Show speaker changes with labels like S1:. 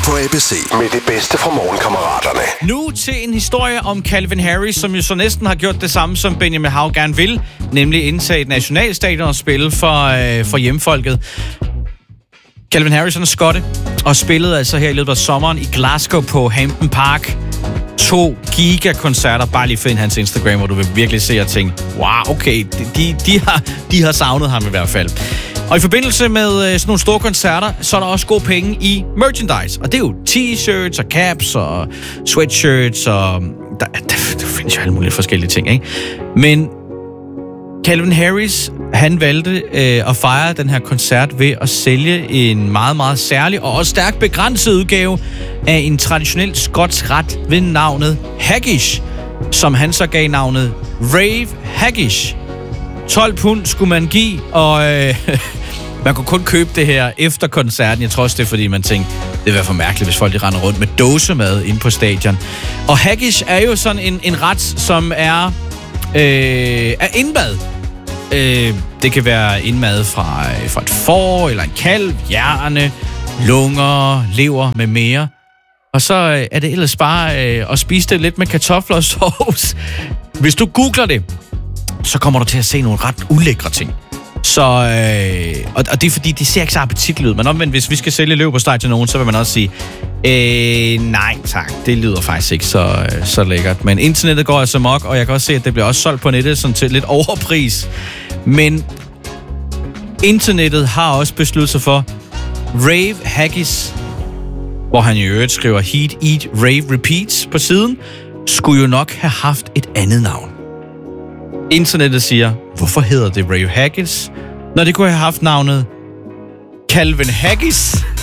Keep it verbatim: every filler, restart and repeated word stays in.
S1: på A B C med det bedste fra morgenkammeraterne.
S2: Nu til en historie om Calvin Harris, som jo så næsten har gjort det samme, som Benjamin Hav gerne vil, nemlig indtage et nationalstadion og spille for, øh, for hjemfolket. Calvin Harris er skotte og spillede altså her i løbet af sommeren i Glasgow på Hampden Park. To gigakoncerter, bare lige find hans Instagram, hvor du vil virkelig se og tænke, wow, okay, de, de, har, de har savnet ham i hvert fald. Og i forbindelse med sådan nogle store koncerter, så er der også gode penge i merchandise. Og det er jo t-shirts og caps og sweatshirts og der, der, der findes jo alle mulige forskellige ting, ikke? Men Calvin Harris, han valgte øh, at fejre den her koncert ved at sælge en meget, meget særlig og også stærkt begrænset udgave af en traditionel skotsk ret ved navnet Haggis, som han så gav navnet Rave Haggis. tolv pund skulle man give, og øh, man kunne kun købe det her efter koncerten. Jeg tror også, det er, fordi man tænkte, det vil være for mærkeligt, hvis folk de render rundt med dåsemad inde på stadion. Og Haggis er jo sådan en, en ret, som er, øh, er indmad. Øh, det kan være indmad fra, fra et får, eller en kalv, hjerne, lunger, lever med mere. Og så øh, er det ellers bare øh, at spise det lidt med kartofler og sovs. Hvis du googler det, så kommer du til at se nogle ret ulækre ting. Så, øh, og, og det er fordi, det ser ikke så appetitligt ud. Men omvendt, hvis vi skal sælge leverpostej til nogen, så vil man også sige, øh, nej tak, det lyder faktisk ikke så, øh, så lækkert. Men internettet går altså mok, og jeg kan også se, at det bliver også solgt på nettet sådan til lidt overpris. Men internettet har også besluttet sig for, Rave Haggis, hvor han i øvrigt skriver Heat, Eat, Rave, Repeats på siden, skulle jo nok have haft et andet navn. Internettet siger, hvorfor hedder det Rave Haggis, når det kunne have haft navnet Calvin Haggis?